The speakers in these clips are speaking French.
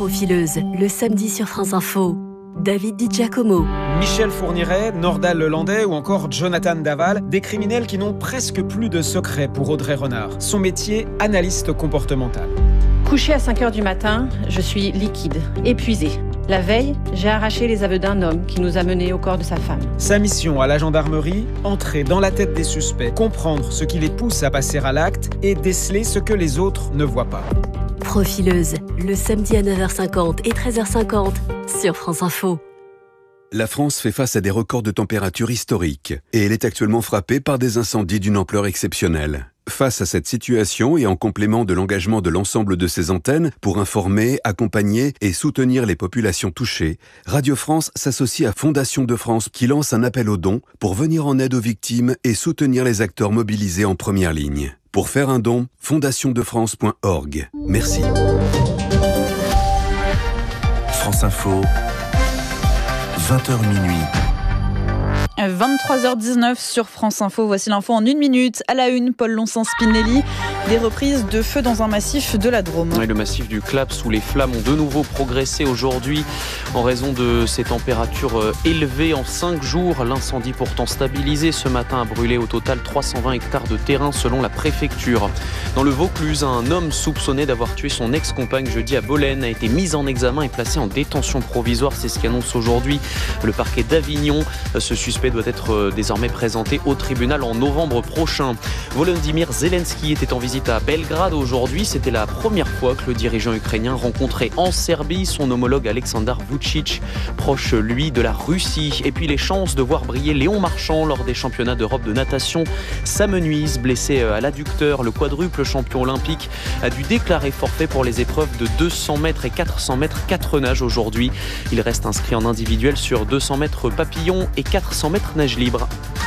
Profileuse, le samedi sur France Info. David Di Giacomo. Michel Fourniret, Nordal Lelandais ou encore Jonathan Daval, des criminels qui n'ont presque plus de secret pour Audrey Renard. Son métier, analyste comportemental. Couché à 5h du matin, je suis liquide, épuisée. La veille, j'ai arraché les aveux d'un homme qui nous a menés au corps de sa femme. Sa mission à la gendarmerie, entrer dans la tête des suspects, comprendre ce qui les pousse à passer à l'acte et déceler ce que les autres ne voient pas. Profileuse, le samedi à 9h50 et 13h50 sur France Info. La France fait face à des records de température historiques et elle est actuellement frappée par des incendies d'une ampleur exceptionnelle. Face à cette situation et en complément de l'engagement de l'ensemble de ses antennes pour informer, accompagner et soutenir les populations touchées, Radio France s'associe à Fondation de France qui lance un appel aux dons pour venir en aide aux victimes et soutenir les acteurs mobilisés en première ligne. Pour faire un don, fondationdefrance.org. Merci. France Info, 20h minuit. 23h19 sur France Info. Voici l'info en 1 minute. À la une, Paul Lonsin-Spinelli. Des reprises de feu dans un massif de la Drôme. Et le massif du Claps où les flammes ont de nouveau progressé aujourd'hui en raison de ces températures élevées en 5 jours. L'incendie pourtant stabilisé ce matin a brûlé au total 320 hectares de terrain selon la préfecture. Dans le Vaucluse, un homme soupçonné d'avoir tué son ex-compagne jeudi à Bolène a été mis en examen et placé en détention provisoire. C'est ce qu'annonce aujourd'hui le parquet d'Avignon. Ce suspect doit être désormais présenté au tribunal en novembre prochain. Volodymyr Zelensky était en visite à Belgrade aujourd'hui. C'était la première fois que le dirigeant ukrainien rencontrait en Serbie son homologue Aleksandar Vučić, proche lui de la Russie. Et puis les chances de voir briller Léon Marchand lors des championnats d'Europe de natation s'amenuisent. Blessé à l'adducteur, le quadruple champion olympique a dû déclarer forfait pour les épreuves de 200 mètres et 400 mètres 4 nages aujourd'hui. Il reste inscrit en individuel sur 200 mètres papillon et 400 mètres nage libre.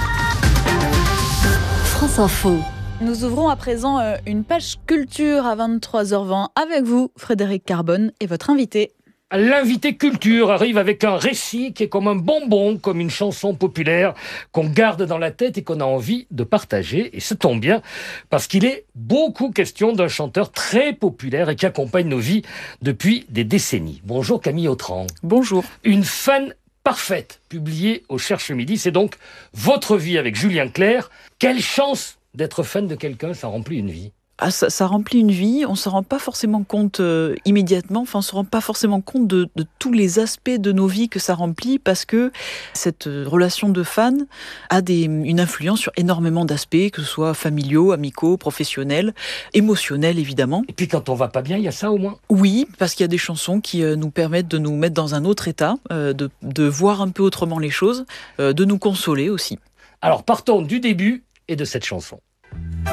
France Info. Nous ouvrons à présent une page culture à 23h20 avec vous, Frédéric Carbone, et votre invité. L'invité culture arrive avec un récit qui est comme un bonbon, comme une chanson populaire qu'on garde dans la tête et qu'on a envie de partager. Et ça tombe bien, parce qu'il est beaucoup question d'un chanteur très populaire et qui accompagne nos vies depuis des décennies. Bonjour Camille Autran. Bonjour. Une fan parfaite, publiée au Cherche Midi. C'est donc votre vie avec Julien Clerc. Quelle chance d'être fan de quelqu'un, ça remplit une vie. Ah, ça remplit une vie, on ne se rend pas forcément compte immédiatement, on ne se rend pas forcément compte de tous les aspects de nos vies que ça remplit, parce que cette relation de fan a une influence sur énormément d'aspects, que ce soit familiaux, amicaux, professionnels, émotionnels évidemment. Et puis quand on va pas bien, il y a ça au moins. Oui, parce qu'il y a des chansons qui nous permettent de nous mettre dans un autre état, de voir un peu autrement les choses, de nous consoler aussi. Alors partons du début et de cette chanson.